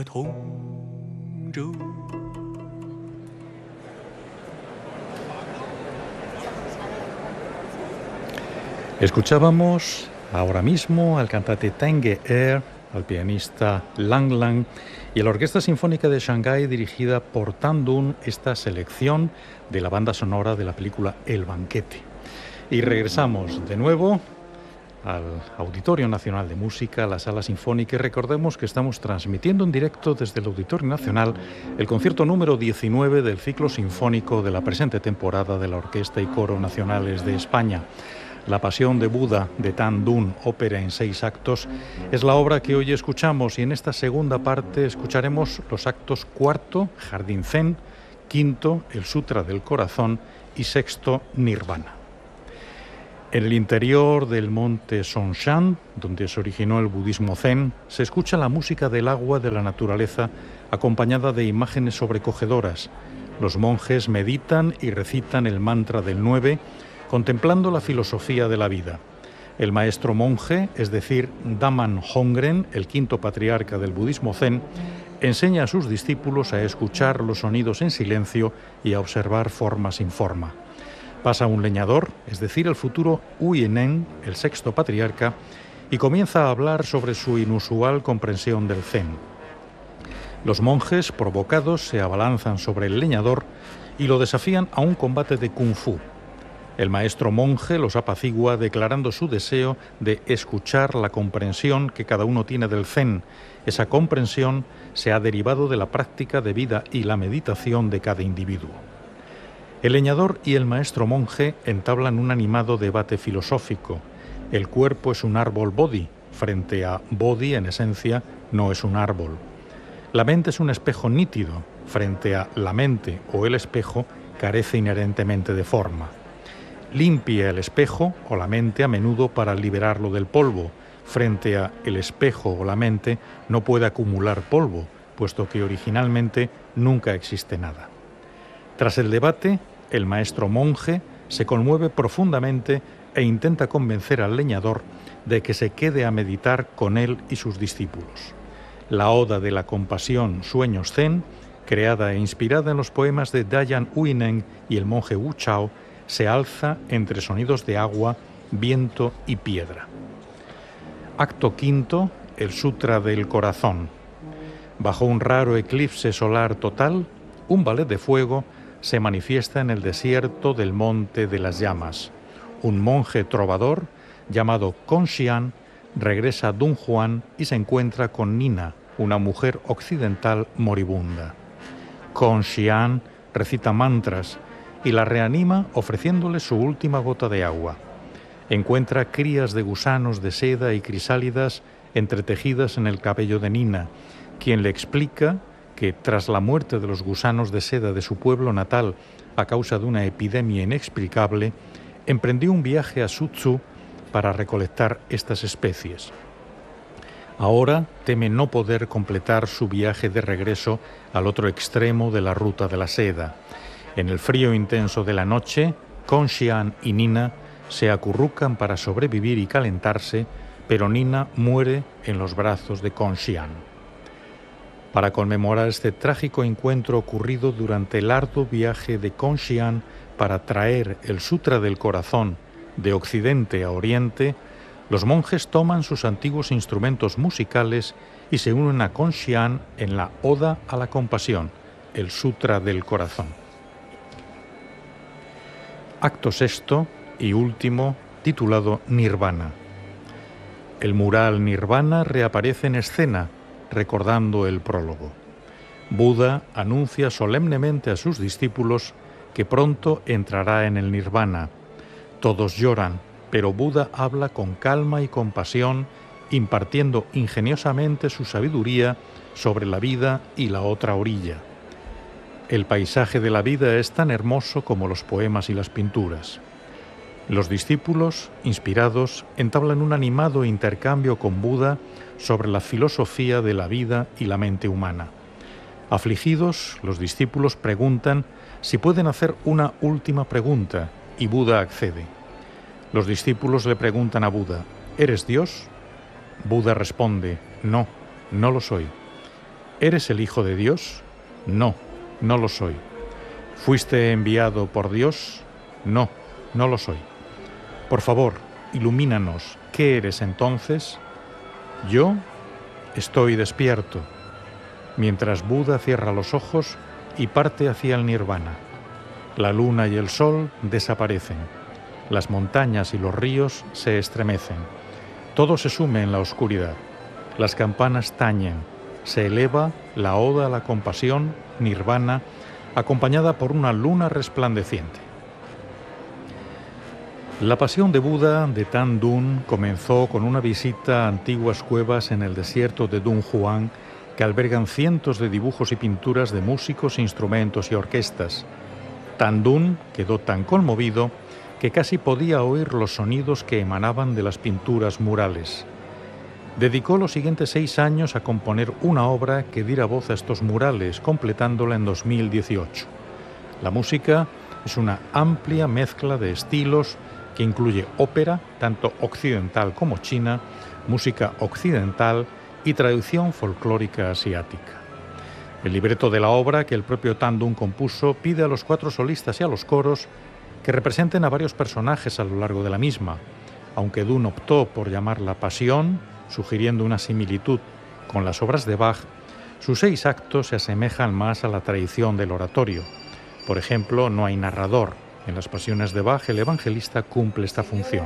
同舟。Escuchábamos ahora mismo al cantante Tang Ge, al pianista Lang Lang y a la Orquesta Sinfónica de Shanghái dirigida por Tan Dun, esta selección de la banda sonora de la película El Banquete. Y regresamos de nuevo al Auditorio Nacional de Música, a la Sala Sinfónica, y recordemos que estamos transmitiendo en directo desde el Auditorio Nacional el concierto número 19 del ciclo sinfónico de la presente temporada de la Orquesta y Coro Nacionales de España. La Pasión de Buda de Tan Dun, ópera en 6 actos, es la obra que hoy escuchamos, y en esta segunda parte escucharemos los actos cuarto, Jardín Zen, quinto, el Sutra del Corazón, y sexto, Nirvana. En el interior del monte Songshan, donde se originó el budismo zen, se escucha la música del agua de la naturaleza acompañada de imágenes sobrecogedoras. Los monjes meditan y recitan el mantra del 9, contemplando la filosofía de la vida. El maestro monje, es decir, Daman Hongren, el quinto patriarca del budismo zen, enseña a sus discípulos a escuchar los sonidos en silencio y a observar forma sin forma. Pasa un leñador, es decir, el futuro Huineng, el sexto patriarca, y comienza a hablar sobre su inusual comprensión del zen. Los monjes, provocados, se abalanzan sobre el leñador y lo desafían a un combate de kung fu. El maestro monje los apacigua declarando su deseo de escuchar la comprensión que cada uno tiene del zen. Esa comprensión se ha derivado de la práctica de vida y la meditación de cada individuo. El leñador y el maestro monje entablan un animado debate filosófico. El cuerpo es un árbol bodhi, frente a bodhi, en esencia, no es un árbol. La mente es un espejo nítido, frente a la mente o el espejo carece inherentemente de forma. Limpia el espejo o la mente a menudo para liberarlo del polvo. Frente a el espejo o la mente no puede acumular polvo, puesto que originalmente nunca existe nada. Tras el debate, el maestro monje se conmueve profundamente e intenta convencer al leñador de que se quede a meditar con él y sus discípulos. La Oda de la Compasión, Sueños Zen, creada e inspirada en los poemas de Dayan Huineng y el monje Wu Chao, se alza entre sonidos de agua, viento y piedra. Acto quinto, el Sutra del Corazón. Bajo un raro eclipse solar total, un ballet de fuego se manifiesta en el desierto del Monte de las Llamas. Un monje trovador, llamado Conxian, regresa a Dunhuan y se encuentra con Nina, una mujer occidental moribunda. Conxian recita mantras y la reanima ofreciéndole su última gota de agua. Encuentra crías de gusanos de seda y crisálidas entretejidas en el cabello de Nina, quien le explica que tras la muerte de los gusanos de seda de su pueblo natal a causa de una epidemia inexplicable, emprendió un viaje a Suzhou para recolectar estas especies. Ahora teme no poder completar su viaje de regreso al otro extremo de la ruta de la seda. En el frío intenso de la noche, Conxian y Nina se acurrucan para sobrevivir y calentarse, pero Nina muere en los brazos de Conxian. Para conmemorar este trágico encuentro ocurrido durante el arduo viaje de Conxian para traer el Sutra del Corazón de Occidente a Oriente, los monjes toman sus antiguos instrumentos musicales y se unen a Conxian en la Oda a la Compasión, el Sutra del Corazón. Acto sexto y último, titulado Nirvana. El mural Nirvana reaparece en escena, recordando el prólogo. Buda anuncia solemnemente a sus discípulos que pronto entrará en el Nirvana. Todos lloran, pero Buda habla con calma y compasión, impartiendo ingeniosamente su sabiduría sobre la vida y la otra orilla. El paisaje de la vida es tan hermoso como los poemas y las pinturas. Los discípulos, inspirados, entablan un animado intercambio con Buda sobre la filosofía de la vida y la mente humana. Afligidos, los discípulos preguntan si pueden hacer una última pregunta, y Buda accede. Los discípulos le preguntan a Buda, ¿eres Dios? Buda responde, no, no lo soy. ¿Eres el Hijo de Dios? No, no lo soy. ¿Fuiste enviado por Dios? No, no lo soy. Por favor, ilumínanos. ¿Qué eres entonces? Yo estoy despierto, mientras Buda cierra los ojos y parte hacia el nirvana. La luna y el sol desaparecen. Las montañas y los ríos se estremecen. Todo se sume en la oscuridad. Las campanas tañen. Se eleva la oda a la compasión, nirvana, acompañada por una luna resplandeciente. La pasión de Buda de Tan Dun comenzó con una visita a antiguas cuevas en el desierto de Dunhuang que albergan cientos de dibujos y pinturas de músicos, instrumentos y orquestas. Tan Dun quedó tan conmovido que casi podía oír los sonidos que emanaban de las pinturas murales. Dedicó los siguientes 6 años a componer una obra que diera voz a estos murales, completándola en 2018. La música es una amplia mezcla de estilos que incluye ópera, tanto occidental como china, música occidental y tradición folclórica asiática. El libreto de la obra, que el propio Tan Dun compuso, pide a los 4 solistas y a los coros que representen a varios personajes a lo largo de la misma, aunque Dun optó por llamarla Pasión, sugiriendo una similitud con las obras de Bach. Sus 6 actos se asemejan más a la tradición del oratorio. Por ejemplo, no hay narrador. En las pasiones de Bach, el evangelista cumple esta función.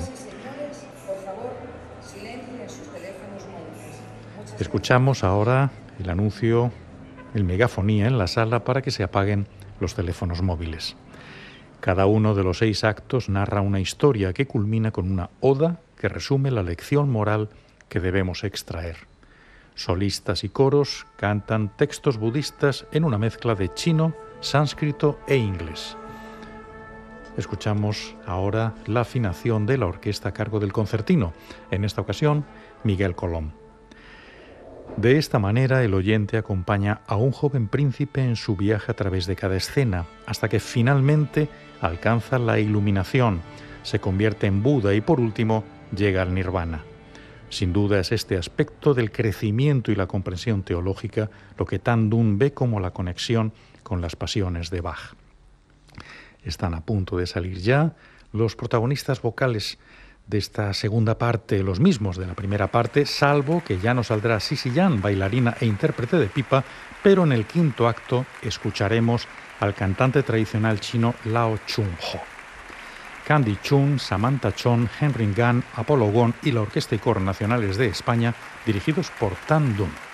Escuchamos ahora el anuncio, el megafonía en la sala para que se apaguen los teléfonos móviles. Cada uno de los 6 actos narra una historia que culmina con una oda que resume la lección moral que debemos extraer. Solistas y coros cantan textos budistas en una mezcla de chino, sánscrito e inglés. Escuchamos ahora la afinación de la orquesta a cargo del concertino, en esta ocasión Miguel Colom. De esta manera el oyente acompaña a un joven príncipe en su viaje a través de cada escena, hasta que finalmente alcanza la iluminación, se convierte en Buda y por último llega al nirvana. Sin duda es este aspecto del crecimiento y la comprensión teológica lo que Tan Dun ve como la conexión con las pasiones de Bach. Están a punto de salir ya los protagonistas vocales de esta segunda parte, los mismos de la primera parte, salvo que ya no saldrá Sisi Yan, bailarina e intérprete de pipa, pero en el 5º acto escucharemos al cantante tradicional chino Lao Chung-ho. Candy Chun, Samantha Chon, Henry Gan, Apolo Gon y la Orquesta y Coro Nacionales de España, dirigidos por Tan Dun.